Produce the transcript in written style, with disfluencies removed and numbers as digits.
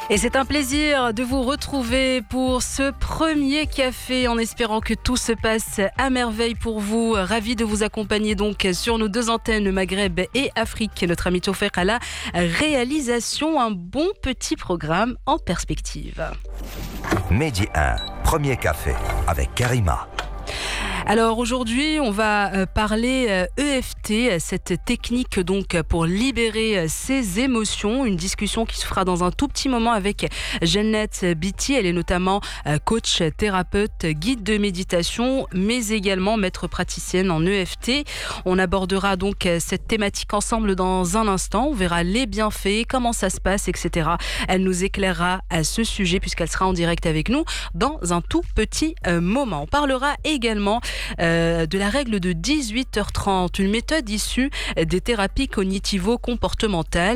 Et c'est un plaisir de vous retrouver pour ce premier café en espérant que tout se passe à merveille pour vous. Ravi de vous accompagner donc sur nos deux antennes Maghreb et Afrique. Notre ami Tawfiq à la réalisation, un bon petit programme en perspective. Midi 1, premier café avec Karima. Alors aujourd'hui, on va parler EFT, cette technique donc pour libérer ses émotions. Une discussion qui se fera dans un tout petit moment avec Jeannette Biti. Elle est notamment coach, thérapeute, guide de méditation, mais également maître praticienne en EFT. On abordera donc cette thématique ensemble dans un instant. On verra les bienfaits, comment ça se passe, etc. Elle nous éclairera à ce sujet puisqu'elle sera en direct avec nous dans un tout petit moment. On parlera également de la règle de 18h30, une méthode issue des thérapies cognitivo-comportementales.